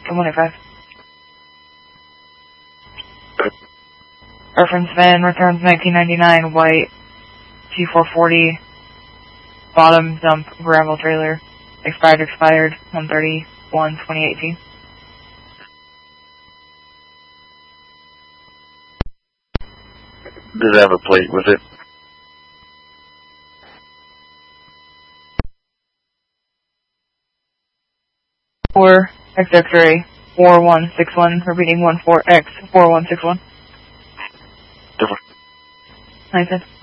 185. Reference van returns 1999 white T440 bottom dump gravel trailer. Expired 1/31/2018. Does it have a plate with it? Or X-Ray 4161, repeating 14X 4161. Different. Nice.